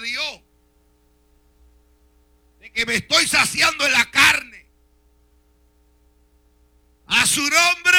Dios, de que me estoy saciando en la carne. A su nombre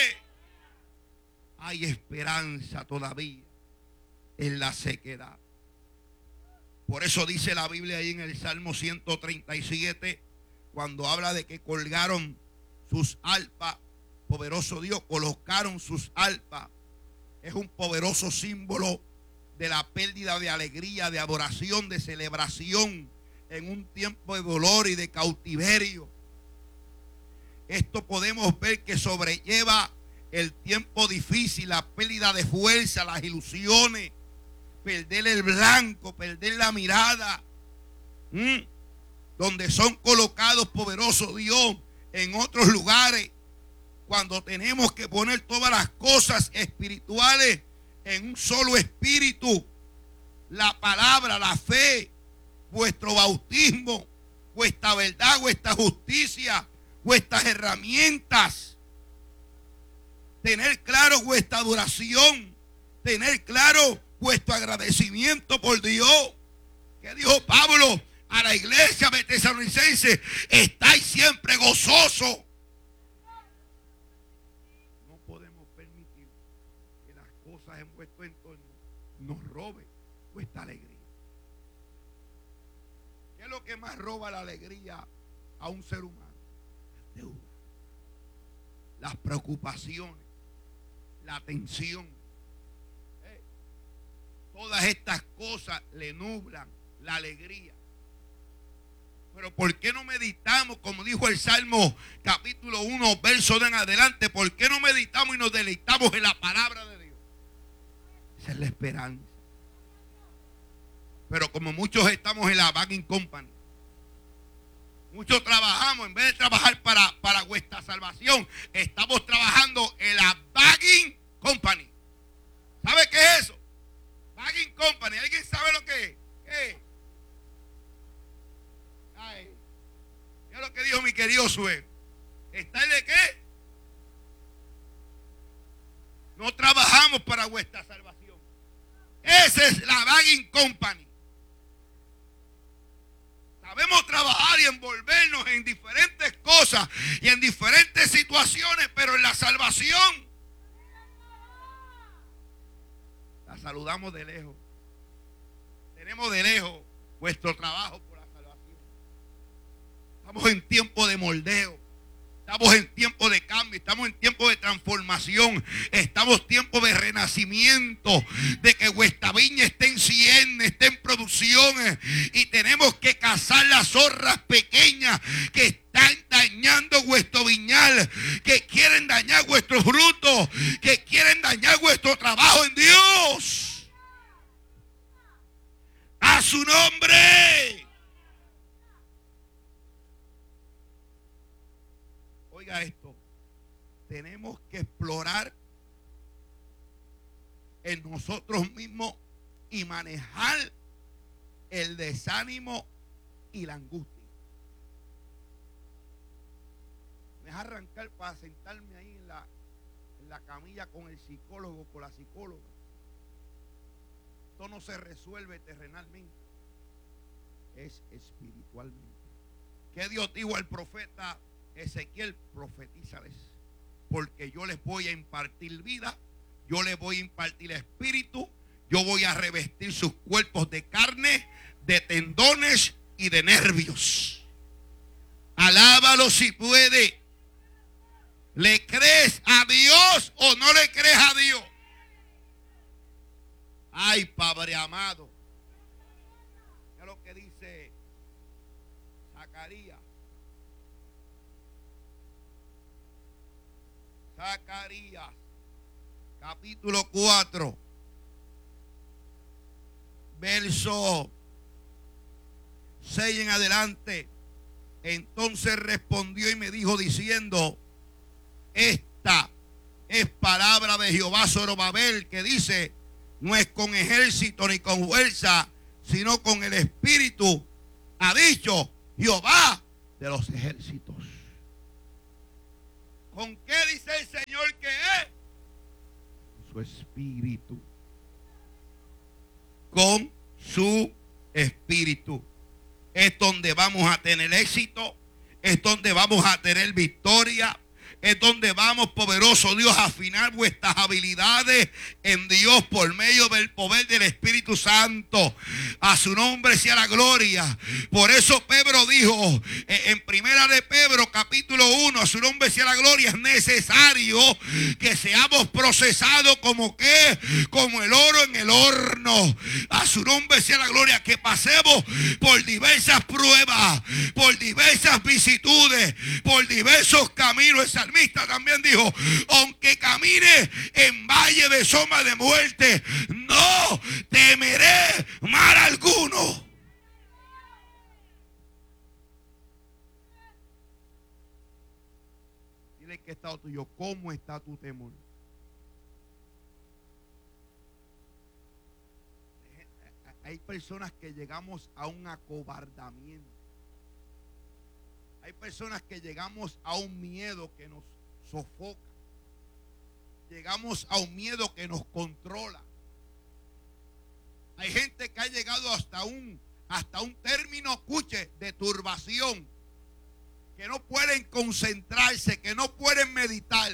hay esperanza todavía en la sequedad. Por eso dice la Biblia ahí en el Salmo 137, cuando habla de que colgaron sus arpas, poderoso Dios, colocaron sus arpas. Es un poderoso símbolo de la pérdida de alegría, de adoración, de celebración en un tiempo de dolor y de cautiverio. Esto podemos ver que sobrelleva el tiempo difícil, la pérdida de fuerza, las ilusiones, perder el blanco, perder la mirada, donde son colocados, poderoso Dios, en otros lugares, cuando tenemos que poner todas las cosas espirituales en un solo espíritu, la palabra, la fe, vuestro bautismo, vuestra verdad, vuestra justicia, vuestras herramientas, tener claro vuestra adoración, tener claro vuestro agradecimiento por Dios. ¿Qué dijo Pablo a la iglesia de Tesalonicenses? Estáis siempre gozosos. No podemos permitir que las cosas en vuestro entorno nos roben vuestra alegría. ¿Qué es lo que más roba la alegría a un ser humano? Las deudas, las preocupaciones, la tensión. Todas estas cosas le nublan la alegría. Pero ¿por qué no meditamos, como dijo el Salmo capítulo 1, verso de en adelante? ¿Por qué no meditamos y nos deleitamos en la palabra de Dios? Esa es la esperanza. Pero como muchos estamos en la Bagging Company, muchos trabajamos, en vez de trabajar para vuestra salvación, estamos trabajando en la Bagging Company. ¿Sabe qué es eso? Bagging Company. ¿Alguien sabe lo que es? ¿Qué? Ay, ¿qué es lo que dijo mi querido suegro? ¿Está de qué? No trabajamos para vuestra salvación. Esa es la Bagging Company. Sabemos trabajar y envolvernos en diferentes cosas y en diferentes situaciones, pero en la salvación la saludamos de lejos. Tenemos de lejos vuestro trabajo por la salvación. Estamos en tiempo de moldeo. Estamos en tiempo de cambio. Estamos en tiempo de transformación. Estamos en tiempo de renacimiento. De que vuestra viña esté en cierne, esté en producción. Y tenemos que cazar las zorras pequeñas que están dañando vuestro viñal, que quieren dañar vuestro fruto, que quieren dañar vuestro trabajo en Dios. A su nombre. Oiga esto, tenemos que explorar en nosotros mismos y manejar el desánimo y la angustia. Me deja arrancar para sentarme ahí en la camilla con el psicólogo, con la psicóloga. Esto no se resuelve terrenalmente, es espiritualmente. ¿Qué Dios dijo al profeta Ezequiel? Profetízales, porque yo les voy a impartir vida, yo les voy a impartir espíritu, yo voy a revestir sus cuerpos de carne, de tendones y de nervios. Alábalo si puede. ¿Le crees a Dios o no le crees a Dios? Ay, Padre amado. ¿Qué es lo que dice Zacarías? Zacarías, capítulo 4, verso 6 en adelante. Entonces respondió y me dijo diciendo: esta es palabra de Jehová Zorobabel, que dice: no es con ejército ni con fuerza, sino con el espíritu, ha dicho Jehová de los ejércitos. ¿Con qué dice el Señor que es? Su espíritu. Con su Espíritu. Es donde vamos a tener éxito, es donde vamos a tener victoria, es donde vamos, poderoso Dios, a afinar vuestras habilidades en Dios por medio del poder del Espíritu Santo. A su nombre sea la gloria. Por eso Pedro dijo en primera de Pedro capítulo 1, a su nombre sea la gloria, es necesario que seamos procesados como el oro en el horno. A su nombre sea la gloria, que pasemos por diversas pruebas, por diversas vicisitudes, por diversos caminos. El salmista también dijo: aunque camine en valle de sombra de muerte, no temeré mal alguno. Dile que está tuyo, ¿cómo está tu temor? Hay personas que llegamos a un acobardamiento. Hay personas que llegamos a un miedo que nos sofoca. Llegamos a un miedo que nos controla. Hay gente que ha llegado hasta un término, escuche, de turbación, que no pueden concentrarse, que no pueden meditar.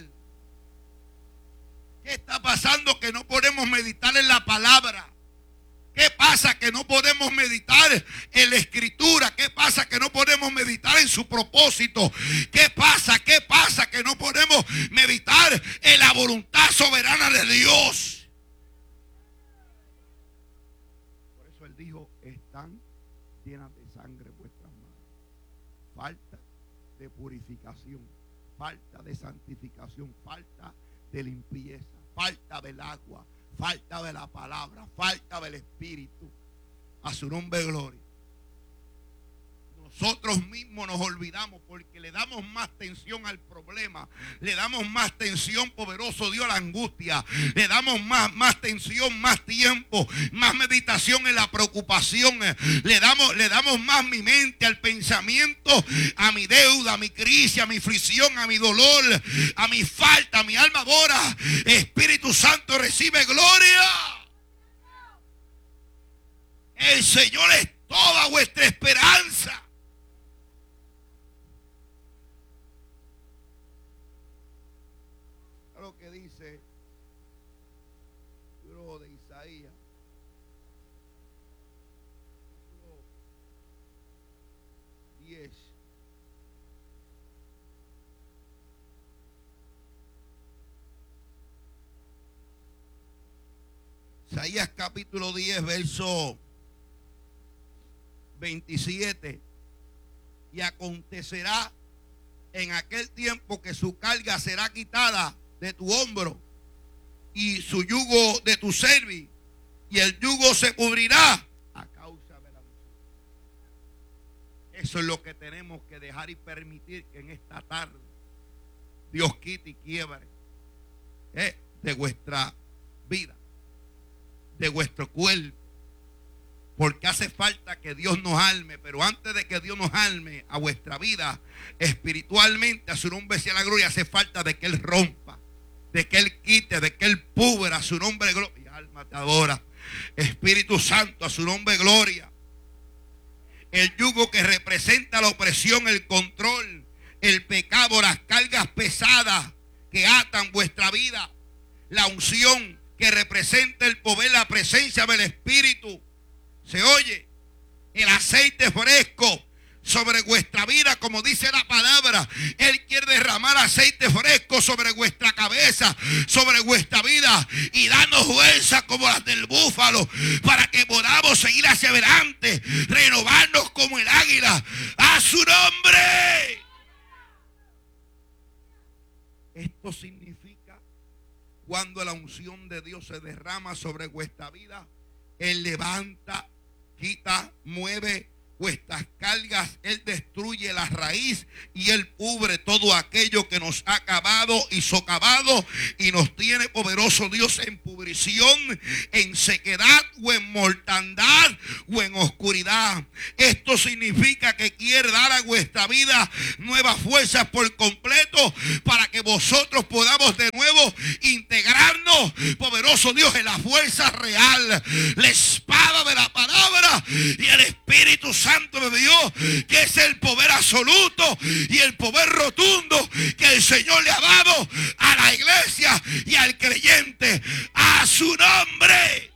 ¿Qué está pasando que no podemos meditar en la palabra? ¿Qué pasa que no podemos meditar en la escritura? ¿Qué pasa que no podemos meditar en su propósito? ¿Qué pasa que no podemos meditar en la voluntad soberana de Dios? Por eso él dijo: están llenas de sangre vuestras manos. Falta de purificación, falta de santificación, falta de limpieza, falta del agua, falta de la palabra, falta del Espíritu. A su nombre, gloria. Nosotros mismos nos olvidamos porque le damos más tensión al problema, le damos más tensión, poderoso Dios, a la angustia, le damos más tensión, más tiempo, más meditación en la preocupación, le damos más mi mente al pensamiento, a mi deuda, a mi crisis, a mi aflicción, a mi dolor, a mi falta, a mi alma adora. Espíritu Santo, recibe gloria. El Señor es toda vuestra esperanza. Lo que dice el libro de Isaías, capítulo 10. Isaías capítulo 10, verso 27. Y acontecerá en aquel tiempo que su carga será quitada de tu hombro y su yugo de tu cerviz, y el yugo se pudrirá a causa de la unción. Eso es lo que tenemos que dejar y permitir, que en esta tarde Dios quite y quiebre de vuestra vida, de vuestro cuerpo, porque hace falta que Dios nos alme. Pero antes de que Dios nos alme a vuestra vida espiritualmente, a su nombre sea la gloria, hace falta de que Él rompa, de que Él quite, de que Él pudra. A su nombre gloria. Alma te adora. Espíritu Santo, a su nombre gloria. El yugo que representa la opresión, el control, el pecado, las cargas pesadas que atan vuestra vida. La unción que representa el poder, la presencia del Espíritu. Se oye, el aceite fresco sobre vuestra vida, como dice la palabra. Él quiere derramar aceite fresco sobre vuestra cabeza, sobre vuestra vida, y darnos fuerza como las del búfalo, para que podamos seguir hacia adelante, renovarnos como el águila. ¡A su nombre! Esto significa, cuando la unción de Dios se derrama sobre vuestra vida, Él levanta, quita, mueve, vuestras cargas. Él destruye la raíz y Él cubre todo aquello que nos ha acabado y socavado y nos tiene, poderoso Dios, en pudrición, en sequedad o en mortandad o en oscuridad. Esto significa que quiere dar a vuestra vida nuevas fuerzas por completo para que vosotros podamos de nuevo integrarnos, poderoso Dios, en la fuerza real, la espada de la palabra y el Espíritu Santo de Dios, que es el poder absoluto y el poder rotundo que el Señor le ha dado a la iglesia y al creyente. A su nombre.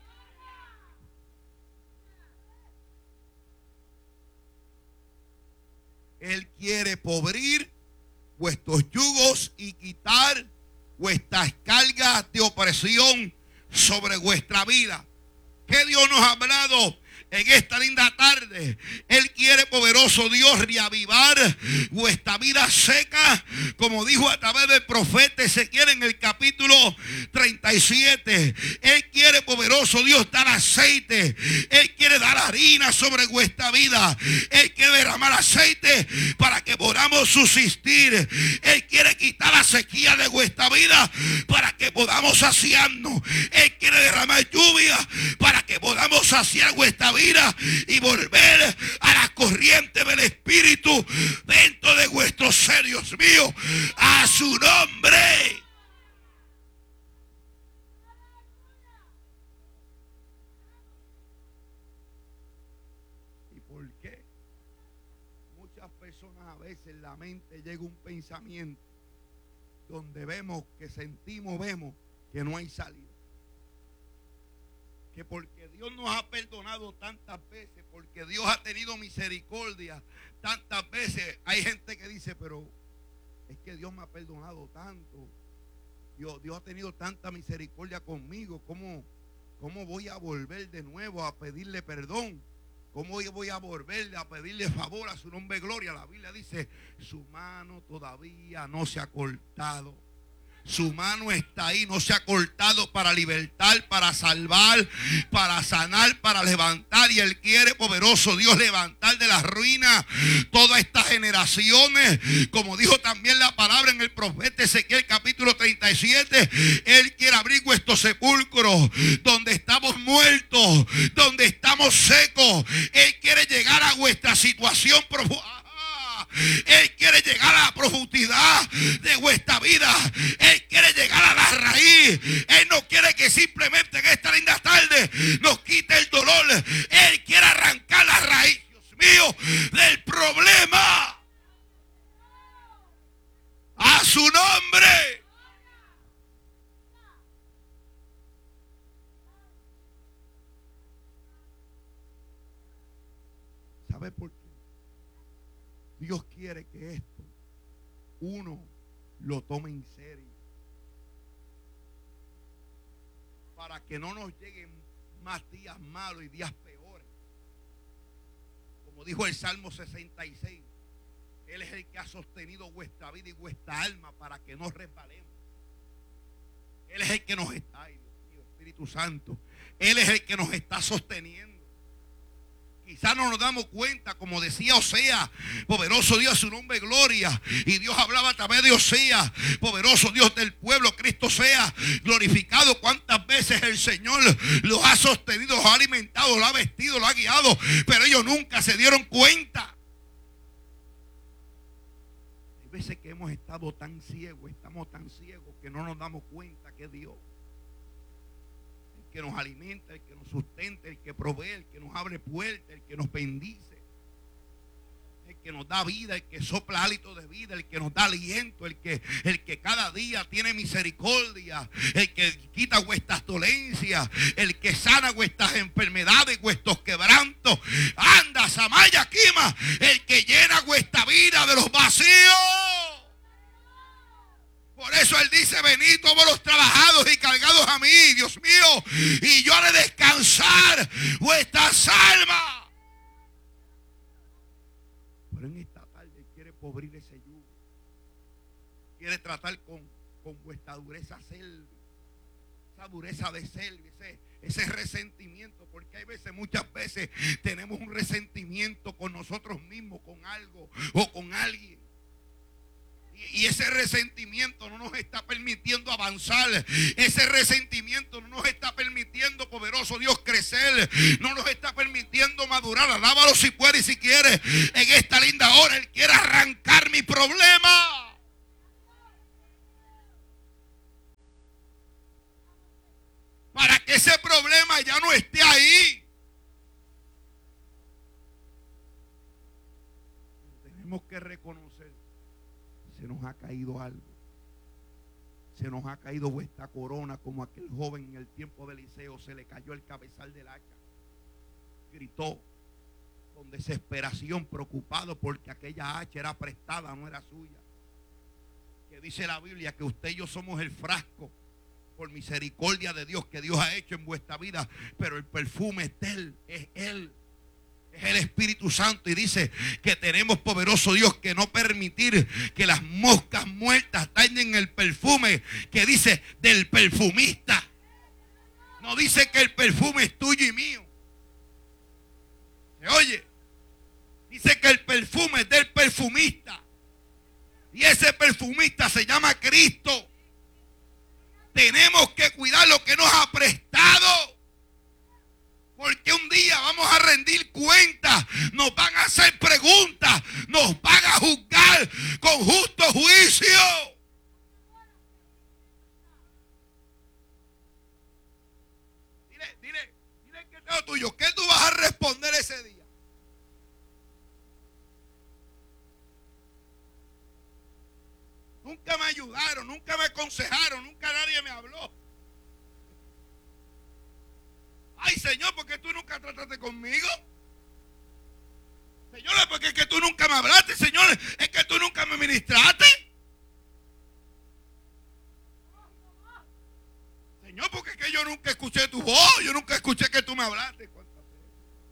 Él quiere pobrir vuestros yugos y quitar vuestras cargas de opresión sobre vuestra vida. ¿Qué Dios nos ha hablado en esta linda tarde? Él quiere, poderoso Dios, reavivar vuestra vida seca, como dijo a través del profeta Ezequiel en el capítulo 37. Él quiere, poderoso Dios, dar aceite. Él quiere dar harina sobre vuestra vida. Él quiere derramar aceite para que podamos subsistir. Él quiere quitar la sequía de vuestra vida para que podamos saciarnos. Él quiere derramar lluvia para que podamos saciar vuestra vida y volver a la corriente del Espíritu dentro de vuestro ser. Dios mío, a su nombre. ¿Y por qué? Muchas personas, a veces en la mente llega un pensamiento donde vemos, que sentimos, vemos que no hay salida. Que porque Dios nos ha perdonado tantas veces, porque Dios ha tenido misericordia tantas veces, hay gente que dice, pero es que Dios me ha perdonado tanto, Dios ha tenido tanta misericordia conmigo, ¿cómo voy a volver de nuevo a pedirle perdón? ¿Cómo voy a volver a pedirle favor a su nombre de gloria? La Biblia dice, su mano todavía no se ha cortado. Su mano está ahí, no se ha cortado, para libertar, para salvar, para sanar, para levantar. Y Él quiere, poderoso Dios, levantar de las ruinas todas estas generaciones. Como dijo también la palabra en el profeta Ezequiel capítulo 37. Él quiere abrir vuestros sepulcros donde estamos muertos, donde estamos secos. Él quiere llegar a vuestra situación profunda. Él quiere llegar a la profundidad de vuestra vida. Él quiere llegar a la raíz. Él no quiere que simplemente en esta linda tarde nos quite el dolor. Él quiere arrancar la raíz, Dios mío, del problema. A su nombre. ¿Sabe por qué? Dios quiere que esto uno lo tome en serio, para que no nos lleguen más días malos y días peores. Como dijo el Salmo 66, Él es el que ha sostenido vuestra vida y vuestra alma para que no resbalemos. Él es el que nos está, ay Dios mío, Espíritu Santo, Él es el que nos está sosteniendo. Quizás no nos damos cuenta, como decía Oseas, poderoso Dios, su nombre gloria. Y Dios hablaba a través de Oseas, poderoso Dios del pueblo, Cristo sea glorificado. Cuántas veces el Señor los ha sostenido, los ha alimentado, los ha vestido, los ha guiado, pero ellos nunca se dieron cuenta. Hay veces que hemos estado tan ciegos, estamos tan ciegos que no nos damos cuenta que Dios, que nos alimenta, el que nos sustenta, el que provee, el que nos abre puertas, el que nos bendice, el que nos da vida, el que sopla hálito de vida, el que nos da aliento, el que cada día tiene misericordia, el que quita vuestras dolencias, el que sana vuestras enfermedades, vuestros quebrantos. Anda, Samaya Kima, el que llena vuestra vida de los vacíos. Por eso Él dice, venid todos los trabajados y cargados a mí, Dios mío, y yo haré descansar vuestras almas. Pero en esta tarde quiere cubrir ese yugo. Quiere tratar con vuestra dureza selva, esa dureza de selva, ese resentimiento, porque hay veces, muchas veces tenemos un resentimiento con nosotros mismos, con algo o con alguien. Y ese resentimiento no nos está permitiendo avanzar. Ese resentimiento no nos está permitiendo, poderoso Dios, crecer. No nos está permitiendo madurar. Alábalo si puede y si quiere. En esta linda hora Él quiere arrancar mi problema. Para que ese problema ya no esté ahí. Tenemos que reconocer. Se nos ha caído algo. Se nos ha caído vuestra corona, como aquel joven en el tiempo de Eliseo. Se le cayó el cabezal del hacha. Gritó con desesperación, preocupado porque aquella hacha era prestada, no era suya. Que dice la Biblia que usted y yo somos el frasco, por misericordia de Dios, que Dios ha hecho en vuestra vida. Pero el perfume es de Él, es Él. Es el Espíritu Santo, y dice que tenemos, poderoso Dios, que no permitir que las moscas muertas dañen el perfume, que dice del perfumista. No dice que el perfume es tuyo y mío. ¿Se oye? Dice que el perfume es del perfumista. Y ese perfumista se llama Cristo. Tenemos que cuidar lo que nos ha prestado. Porque un día vamos a rendir cuentas, nos van a hacer preguntas, nos van a juzgar con justo juicio. Dile que es lo tuyo. ¿Qué tú vas a responder ese día? Nunca me ayudaron, nunca me aconsejaron, nunca nadie me habló. Ay, Señor, ¿por qué tú nunca trataste conmigo? Señor, ¿por qué es que tú nunca me hablaste? Señor, ¿es que tú nunca me ministraste? Señor, ¿por qué es que yo nunca escuché tu voz? Yo nunca escuché que tú me hablaste. ¿Cuántas veces?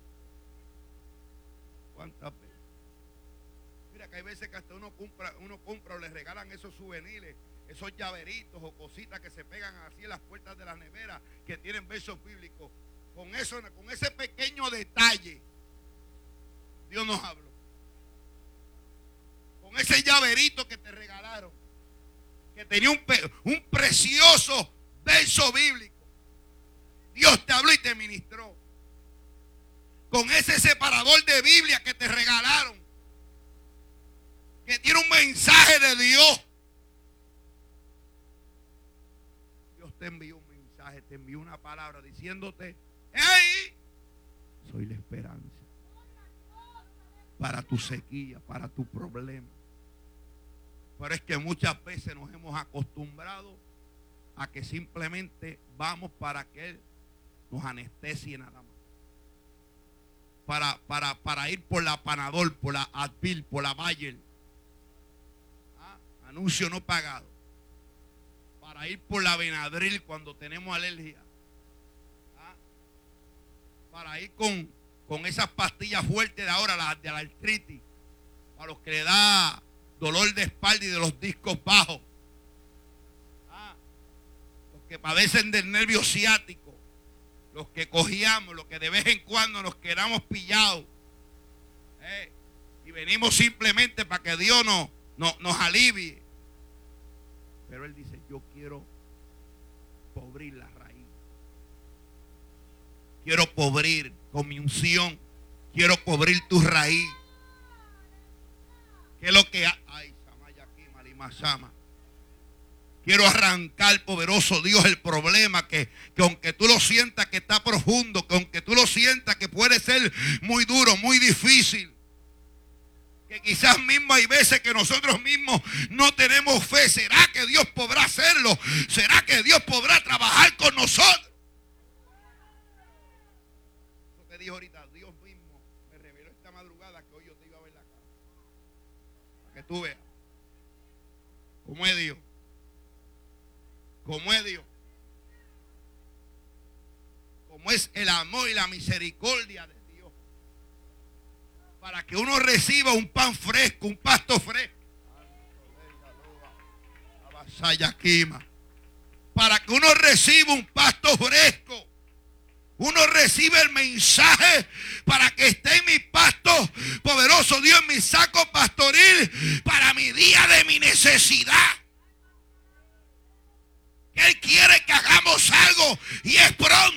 ¿Cuántas veces? Mira que hay veces que hasta uno compra o le regalan esos souvenirs, esos llaveritos o cositas que se pegan así en las puertas de las neveras que tienen versos bíblicos. Con ese pequeño detalle, Dios nos habló. Con ese llaverito que te regalaron, que tenía un precioso verso bíblico, Dios te habló y te ministró. Con ese separador de Biblia que te regalaron, que tiene un mensaje de Dios. Dios te envió un mensaje, te envió una palabra diciéndote: ¡hey! Soy la esperanza para tu sequía, para tu problema. Pero es que muchas veces nos hemos acostumbrado a que simplemente vamos para que Él nos anestesie nada más. Para ir por la Panadol, por la Advil, por la Bayer. Anuncio no pagado. Para ir por la Benadryl cuando tenemos alergia. Para ir con esas pastillas fuertes de ahora, las de la artritis, para los que le da dolor de espalda y de los discos bajos, los que padecen del nervio ciático, los que cogíamos, los que de vez en cuando nos quedamos pillados, y venimos simplemente para que Dios nos alivie. Pero Él dice: yo quiero podrir la raíz. Quiero podrir con mi unción. Quiero podrir tu raíz. ¿Qué es lo que hay? Quiero arrancar, poderoso Dios, el problema que aunque tú lo sientas que está profundo, que aunque tú lo sientas que puede ser muy duro, muy difícil, que quizás mismo hay veces que nosotros mismos no tenemos fe. ¿Será que Dios podrá hacerlo? ¿Será que Dios podrá trabajar con nosotros? Dijo ahorita, Dios mismo me reveló esta madrugada que hoy yo te iba a ver la cara. Para que tú veas cómo es Dios. Cómo es Dios. Cómo es el amor y la misericordia de Dios. Para que uno reciba un pan fresco, un pasto fresco. Para que uno reciba un pasto fresco. Uno recibe el mensaje para que esté en mi pasto, poderoso Dios, en mi saco pastoril, para mi día de mi necesidad. Él quiere que hagamos algo y es pronto.